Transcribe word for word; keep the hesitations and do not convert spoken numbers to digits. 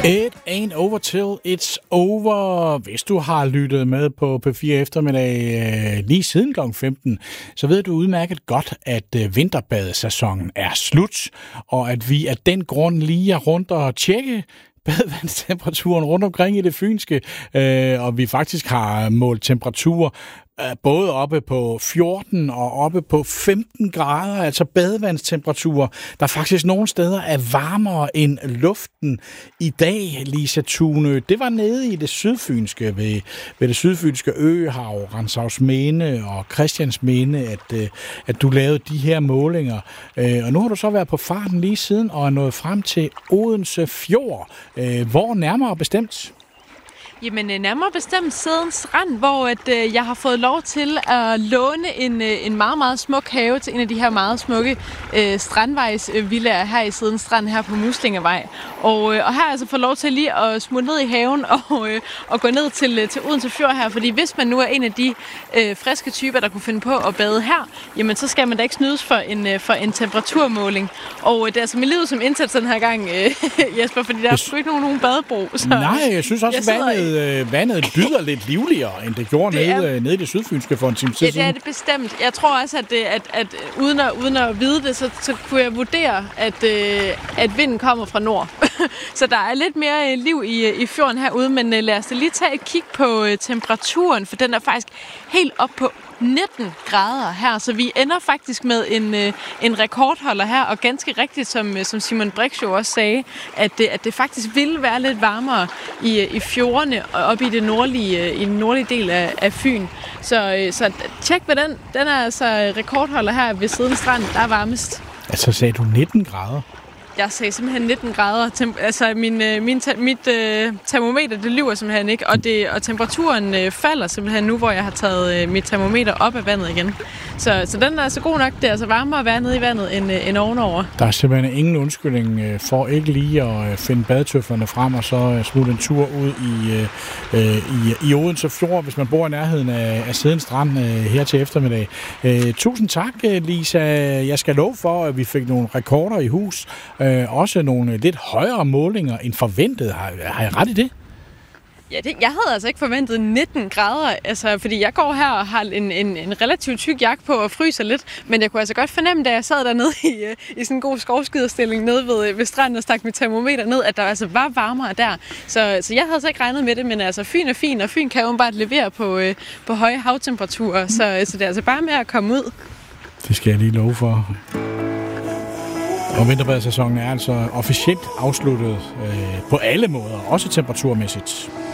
It ain't over till it's over. Hvis du har lyttet med på P fire eftermiddag øh, lige siden klokken femten, så ved du udmærket godt, at øh, vinterbadesæsonen er slut, og at vi af den grund lige er rundt og tjekke badevandstemperaturen rundt omkring i det fynske, øh, og vi faktisk har målt temperaturer både oppe på fjorten og oppe på femten grader, altså badevandstemperaturer, der faktisk nogle steder er varmere end luften i dag, Lisa Thune. Det var nede i det sydfynske, ved, ved det sydfynske Øhav, Renshavsminde og Christiansminde, at, at du lavede de her målinger. Og nu har du så været på farten lige siden og er nået frem til Odense Fjord. Hvor nærmere bestemt? Jamen nærmere bestemt Sæden Strand, hvor at, øh, jeg har fået lov til at låne en, øh, en meget, meget smuk have til en af de her meget smukke øh, strandvejsvillaer her i Sæden Strand, her på Muslingevej. Og, øh, og her har jeg altså fået lov til lige at smutte ned i haven og, øh, og gå ned til, til Odense Fjord her, fordi hvis man nu er en af de øh, friske typer, der kunne finde på at bade her, jamen så skal man da ikke snydes for en, øh, for en temperaturmåling. Og øh, det er altså mit liv som indsats den her gang, øh, Jesper, fordi der er sgu ikke nogen, nogen badebro. Så, Nej, jeg synes også, at vandet vandet lyder lidt livligere, end det gjorde det nede, er, nede i det sydfynske for en time siden. Ja, det er det bestemt. Jeg tror også, at, det, at, at uden, at uden at vide det, så, så kunne jeg vurdere, at, at vinden kommer fra nord. Så der er lidt mere liv i, i fjorden herude, men lad os da lige tage et kig på temperaturen, for den er faktisk helt op på nitten grader her, så vi ender faktisk med en, en rekordholder her, og ganske rigtigt, som, som Simon Brix jo også sagde, at det, at det faktisk ville være lidt varmere i, i fjordene og op i, det nordlige, i den nordlige del af, af Fyn. Så, så tjek med den. Den er altså rekordholder her ved Sæden Strand, der er varmest. Altså sagde du nitten grader? Jeg sagde simpelthen nitten grader. Tem- altså min, min te- mit øh, termometer, det lyver simpelthen ikke, og, det, og temperaturen øh, falder simpelthen nu, hvor jeg har taget øh, mit termometer op af vandet igen. Så, så den er altså god nok. Det er altså varmere at være nede i vandet end, øh, end ovenover. Der er simpelthen ingen undskyldning øh, for ikke lige at øh, finde badetøfferne frem og så øh, smutte en tur ud i, øh, i, i Odense Fjord, hvis man bor i nærheden af, af Sæden Strand øh, her til eftermiddag. Øh, tusind tak, Lisa. Jeg skal love for, at vi fik nogle rekorder i hus. Øh, også nogle lidt højere målinger end forventet. Har, har jeg ret i det? Ja, det, jeg havde altså ikke forventet nitten grader, altså, fordi jeg går her og har en, en, en relativt tyk jakke på og fryser lidt, men jeg kunne altså godt fornemme, da jeg sad dernede i, i sådan en god skovskiderstilling nede ved, ved stranden og stak mit termometer ned, at der altså var varmere der. Så, så jeg havde altså ikke regnet med det, men altså Fyn er fin, og Fyn kan jo bare levere på, på høje havtemperaturer, så, så det er altså bare med at komme ud. Det skal jeg lige love for. Og vinterbadesæsonen er altså officielt afsluttet øh, på alle måder, også temperaturmæssigt.